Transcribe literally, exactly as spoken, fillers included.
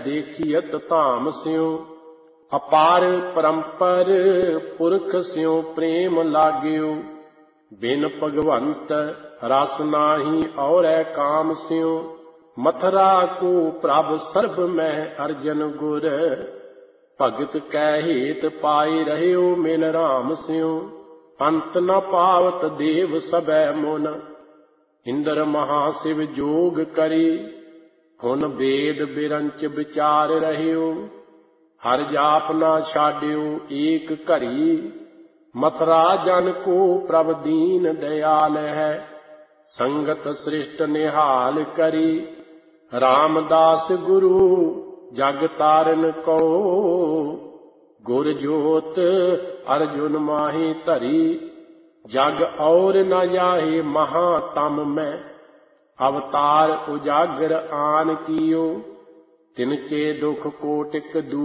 देखियत धाम स्यों। अपार परंपर पुरख स्यों प्रेम लाग्यो। बिन भगवंत रस नाही और काम स्यों। मथुरा को प्रभ सर्ब में अर्जन गुर। भगत कै हेत पाई रह्यो मिल राम स्यों। अंत न पावत देव सबै मुन। इंद्र महाशिव जोग करी। हुन वेद बिरंच विचार रह्यो। हर जाप न छाड्यो एक घड़ी। मथुरा जन को प्रभ दीन दयाल है। संगत सृष्ट निहाल करी। रामदास गुरु जग तारन को। गुर जोत अर्जुन माही धरी। जग और न जाहे महातम में। अवतार उजागर आन कियो। तिनके दुख कोटिक दूर